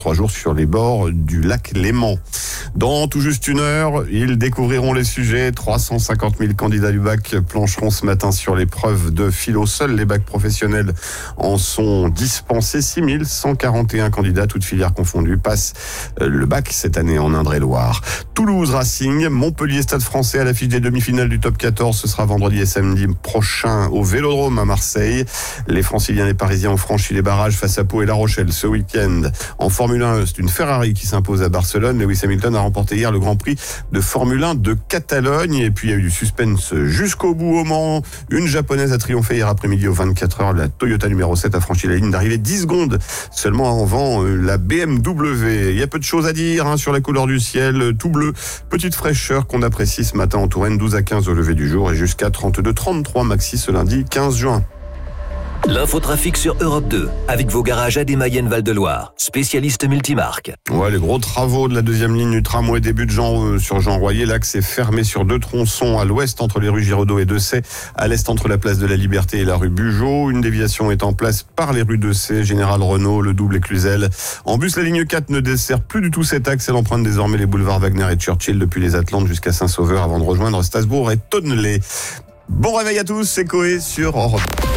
3 jours sur les bords du lac Léman. Dans tout juste une heure, ils découvriront les sujets. 350 000 candidats du bac plancheront ce matin sur l'épreuve de philo. Seuls les bacs professionnels en sont dispensés. 6 141 candidats, toutes filières confondues, passent le bac cette année en Indre-et-Loire. Toulouse Racing, Montpellier Stade Français à l'affiche des demi-finales du top 14. Ce sera vendredi et samedi prochain au Vélodrome à Marseille. Les Franciliens et les Parisiens ont franchi les barrages face à Pau et La Rochelle ce week-end. En Formule 1, c'est une Ferrari qui s'impose à Barcelone. Lewis Hamilton a remporté hier le Grand Prix de Formule 1 de Catalogne. Et puis il y a eu du suspense jusqu'au bout au Mans. Une japonaise a triomphé hier après-midi aux 24 heures. La Toyota numéro 7 a franchi la ligne d'arrivée 10 secondes seulement avant la BMW. Il y a peu de choses à dire sur la couleur du ciel, tout bleu. Petite fraîcheur qu'on apprécie ce matin en Touraine, 12 à 15 au lever du jour et jusqu'à 32-33 maxi ce lundi 15 juin. L'infotrafic sur Europe 2, avec vos garages AD Mayenne Val-de-Loire, spécialiste multimarque. Ouais, les gros travaux de la deuxième ligne du tramway débutent sur Jean Royer. L'axe est fermé sur 2 tronçons, à l'ouest entre les rues Giraudot et Dessay, à l'est entre la place de la Liberté et la rue Bugeaud. Une déviation est en place par les rues Dessay, Général Renault, le Double et Cluzel. En bus, la ligne 4 ne dessert plus du tout cet axe. Elle emprunte désormais les boulevards Wagner et Churchill depuis les Atlantes jusqu'à Saint-Sauveur avant de rejoindre Strasbourg et Tonnelet. Bon réveil à tous, c'est Coé sur Europe.